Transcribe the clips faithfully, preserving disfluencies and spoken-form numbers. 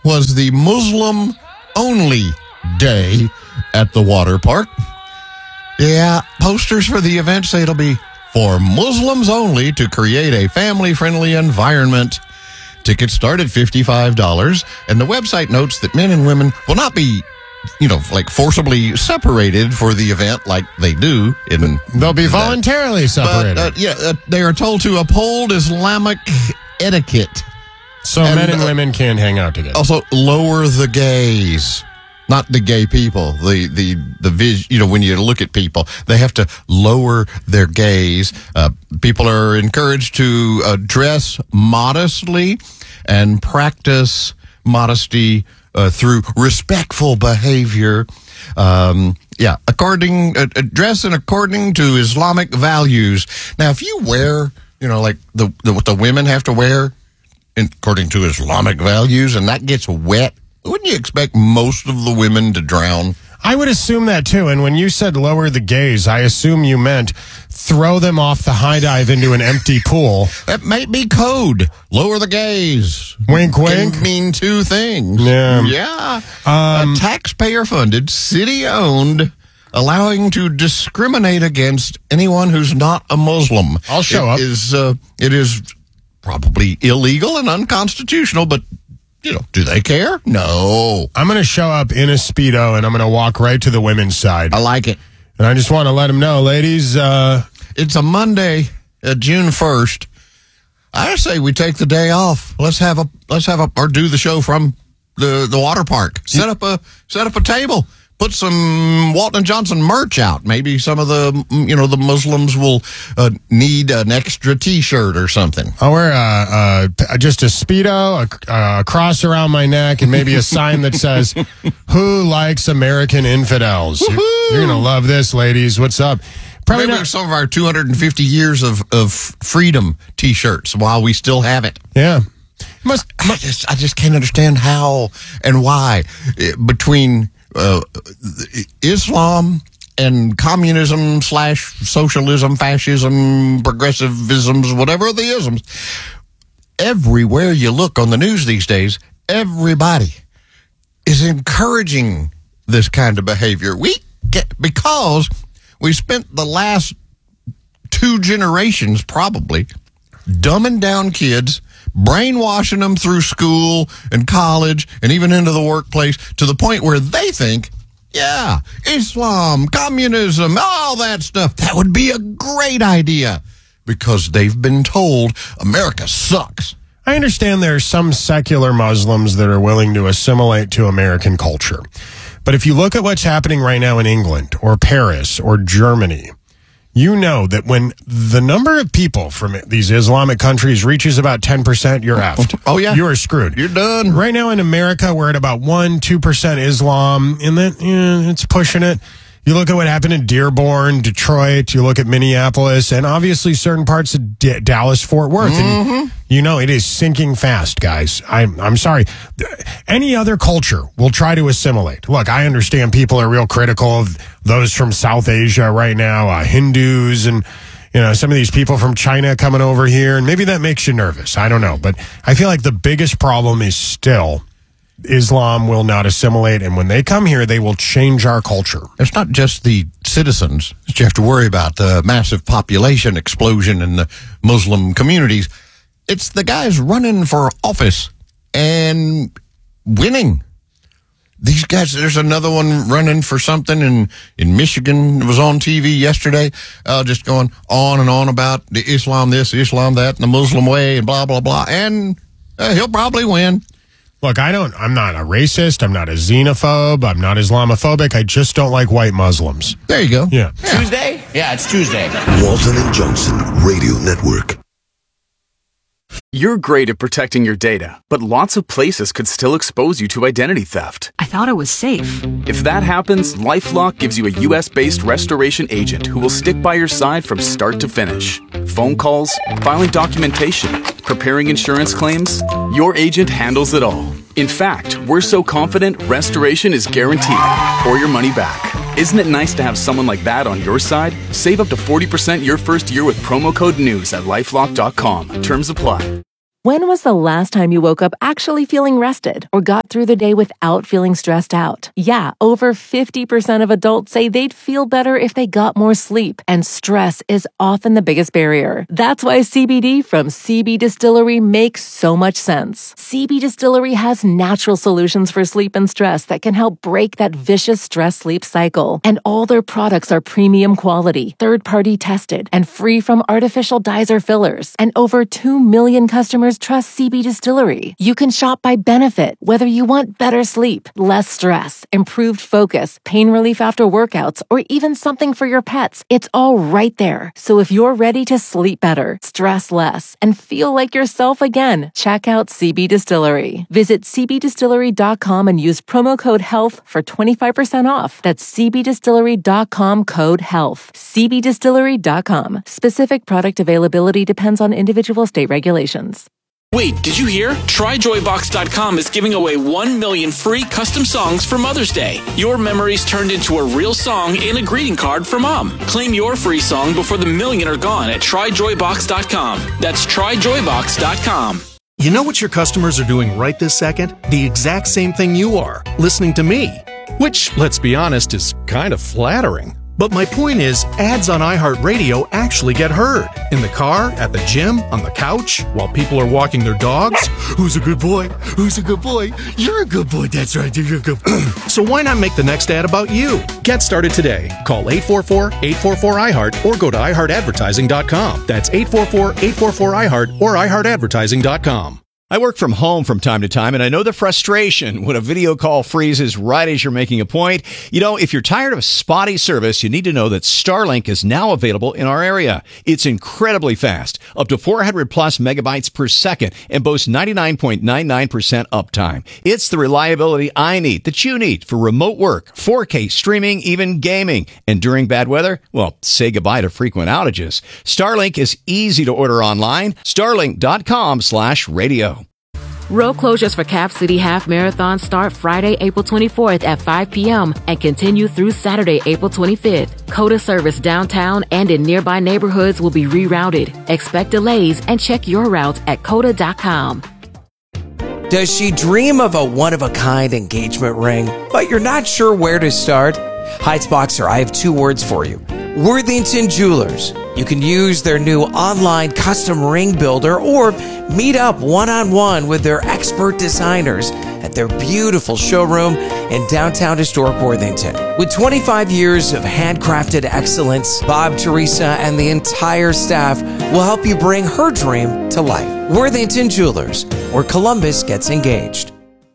was the Muslim-only day at the water park. Yeah, posters for the event say it'll be for Muslims only to create a family-friendly environment. Tickets start at fifty-five dollars, and the website notes that men and women will not be, you know, like forcibly separated for the event like they do. In They'll be voluntarily separated. But, uh, yeah, uh, they are told to uphold Islamic etiquette. So and, men and uh, women can't hang out together. Also, lower the gaze. Not the gay people. The the the vis. You know, when you look at people, they have to lower their gaze. Uh, people are encouraged to uh, dress modestly and practice modesty uh, through respectful behavior. Um, yeah, according uh, dress and according to Islamic values. Now, if you wear, you know, like the, the what the women have to wear according to Islamic values, and that gets wet, wouldn't you expect most of the women to drown? I would assume that, too. And when you said lower the gaze, I assume you meant throw them off the high dive into an empty pool. That might be code. Lower the gaze. Wink, wink. Can mean two things. Yeah. Yeah. Um, uh, taxpayer-funded, city-owned, allowing to discriminate against anyone who's not a Muslim. I'll show it up. Is, uh, it is probably illegal and unconstitutional, but you know, do they care? No. I'm going to show up in a Speedo, and I'm going to walk right to the women's side. I like it. And I just want to let them know, ladies. Uh, it's a Monday, uh, June first. I say we take the day off. Let's have a let's have a or do the show from the the water park. Set up a set up a table. Put some Walton and Johnson merch out. Maybe some of the, you know, the Muslims will uh, need an extra T-shirt or something. I'll wear uh, uh, just a Speedo, a, a cross around my neck, and maybe a sign that says, "Who likes American infidels?" You're, you're going to love this, ladies. What's up? Probably not some of our two hundred fifty years of, of freedom T-shirts while we still have it. Yeah. Must, I, just, I just can't understand how and why between... Uh, Islam and communism slash socialism, fascism, progressivisms, whatever the isms. Everywhere you look on the news these days, everybody is encouraging this kind of behavior. We get, because we spent the last two generations probably dumbing down kids, brainwashing them through school and college and even into the workplace to the point where they think, yeah, Islam, communism, all that stuff, that would be a great idea because they've been told America sucks. I understand there are some secular Muslims that are willing to assimilate to American culture. But if you look at what's happening right now in England or Paris or Germany, you know that when the number of people from these Islamic countries reaches about ten percent, you're effed. Oh, yeah. You're screwed. You're done. Right now in America, we're at about one percent, two percent Islam, and then yeah, it's pushing it. You look at what happened in Dearborn, Detroit, you look at Minneapolis, and obviously certain parts of D- Dallas, Fort Worth. Mm-hmm. And you know, it is sinking fast, guys. I'm, I'm sorry. Any other culture will try to assimilate. Look, I understand people are real critical of those from South Asia right now, uh, Hindus and, you know, some of these people from China coming over here, and maybe that makes you nervous. I don't know. But I feel like the biggest problem is still Islam will not assimilate, and when they come here, they will change our culture. It's not just the citizens that you have to worry about, the massive population explosion in the Muslim communities. It's the guys running for office and winning. These guys, there's another one running for something in, in Michigan. It was on T V yesterday, uh, just going on and on about the Islam this, Islam that, and the Muslim way, and blah, blah, blah. And uh, he'll probably win. Look, I don't, I'm not a racist. I'm not a xenophobe. I'm not Islamophobic. I just don't like white Muslims. There you go. Yeah. yeah. Tuesday? Yeah, it's Tuesday. Walton and Johnson Radio Network. You're great at protecting your data, but lots of places could still expose you to identity theft. I thought it was safe. If that happens, LifeLock gives you a U S-based restoration agent who will stick by your side from start to finish. Phone calls, filing documentation, preparing insurance claims, your agent handles it all. In fact, we're so confident restoration is guaranteed or your money back. Isn't it nice to have someone like that on your side? Save up to forty percent your first year with promo code NEWS at LifeLock dot com. Terms apply. When was the last time you woke up actually feeling rested or got through the day without feeling stressed out? Yeah, over fifty percent of adults say they'd feel better if they got more sleep, and stress is often the biggest barrier. That's why C B D from C B Distillery makes so much sense. C B Distillery has natural solutions for sleep and stress that can help break that vicious stress-sleep cycle. And all their products are premium quality, third-party tested, and free from artificial dyes or fillers. And over two million customers trust C B Distillery. You can shop by benefit, whether you want better sleep, less stress, improved focus, pain relief after workouts, or even something for your pets. It's all right there. So if you're ready to sleep better, stress less, and feel like yourself again, check out C B Distillery. Visit c b distillery dot com and use promo code HEALTH for twenty-five percent off. That's c b distillery dot com code HEALTH. c b distillery dot com. Specific product availability depends on individual state regulations. Wait, did you hear? Try joy box dot com is giving away one million free custom songs for Mother's Day. Your memories turned into a real song and a greeting card for Mom. Claim your free song before the million are gone at try joy box dot com. That's try joy box dot com. You know what your customers are doing right this second? The exact same thing you are, listening to me. Which, let's be honest, is kind of flattering. But my point is, ads on iHeartRadio actually get heard. In the car, at the gym, on the couch, while people are walking their dogs. Who's a good boy? Who's a good boy? You're a good boy. That's right. You're a good boy. So why not make the next ad about you? Get started today. Call eight four four, eight four four, I heart or go to i heart advertising dot com. That's eight four four, eight four four, I heart or i heart advertising dot com. I work from home from time to time, and I know the frustration when a video call freezes right as you're making a point. You know, if you're tired of spotty service, you need to know that Starlink is now available in our area. It's incredibly fast, up to four hundred plus megabytes per second, and boasts ninety-nine point nine nine percent uptime. It's the reliability I need, that you need, for remote work, four K streaming, even gaming. And during bad weather, well, say goodbye to frequent outages. Starlink is easy to order online. starlink dot com slash radio. Road closures for Cap City Half Marathon start Friday, April twenty-fourth at five p.m. and continue through Saturday, April twenty-fifth. COTA service downtown and in nearby neighborhoods will be rerouted. Expect delays and check your route at cota dot com. Does she dream of a one-of-a-kind engagement ring, but you're not sure where to start? Heights Boxer, I have two words for you. Worthington Jewelers. You can use their new online custom ring builder or meet up one-on-one with their expert designers at their beautiful showroom in downtown historic Worthington. With twenty-five years of handcrafted excellence, Bob, Teresa, and the entire staff will help you bring her dream to life. Worthington Jewelers, where Columbus gets engaged.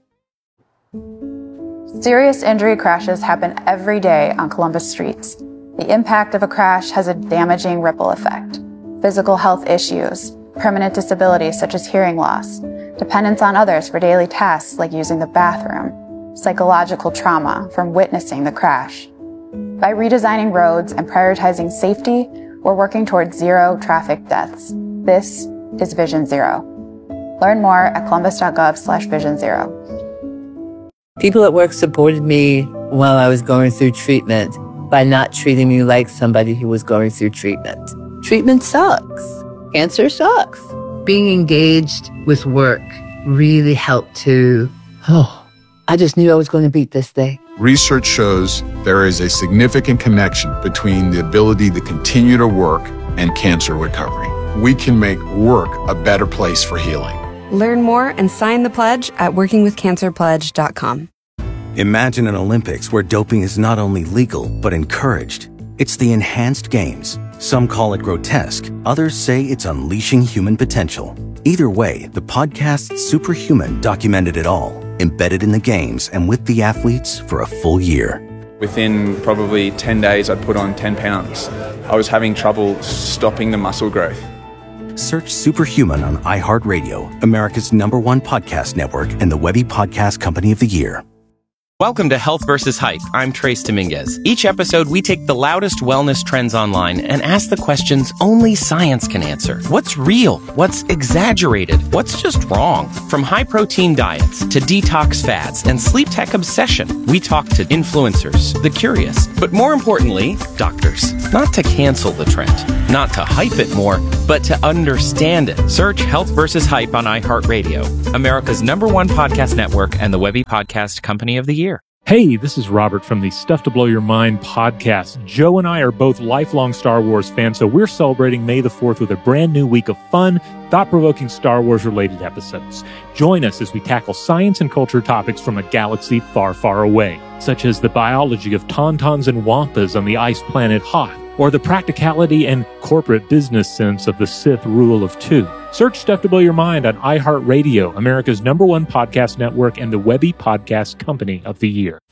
Serious injury crashes happen every day on Columbus streets. The impact of a crash has a damaging ripple effect. Physical health issues, permanent disabilities such as hearing loss, dependence on others for daily tasks like using the bathroom, psychological trauma from witnessing the crash. By redesigning roads and prioritizing safety, we're working towards zero traffic deaths. This is Vision Zero. Learn more at columbus dot gov slash vision zero. People at work supported me while I was going through treatment by not treating me like somebody who was going through treatment. Treatment sucks. Cancer sucks. Being engaged with work really helped to, oh, I just knew I was going to beat this thing. Research shows there is a significant connection between the ability to continue to work and cancer recovery. We can make work a better place for healing. Learn more and sign the pledge at working with cancer pledge dot com. Imagine an Olympics where doping is not only legal, but encouraged. It's the enhanced games. Some call it grotesque. Others say it's unleashing human potential. Either way, the podcast Superhuman documented it all, embedded in the games and with the athletes for a full year. Within probably ten days, I'd put on ten pounds. I was having trouble stopping the muscle growth. Search Superhuman on iHeartRadio, America's number one podcast network and the Webby Podcast Company of the Year. Welcome to Health versus Hype. I'm Trace Dominguez. Each episode, we take the loudest wellness trends online and ask the questions only science can answer. What's real? What's exaggerated? What's just wrong? From high-protein diets to detox fads and sleep tech obsession, we talk to influencers, the curious, but more importantly, doctors. Not to cancel the trend, not to hype it more, but to understand it. Search Health versus Hype on iHeartRadio, America's number one podcast network and the Webby Podcast Company of the Year. Hey, this is Robert from the Stuff to Blow Your Mind podcast. Joe and I are both lifelong Star Wars fans, so we're celebrating May the fourth with a brand new week of fun, thought-provoking Star Wars-related episodes. Join us as we tackle science and culture topics from a galaxy far, far away, such as the biology of tauntauns and wampas on the ice planet Hoth, or the practicality and corporate business sense of the Sith rule of two. Search Stuff to Blow Your Mind on iHeartRadio, America's number one podcast network and the Webby Podcast Company of the Year.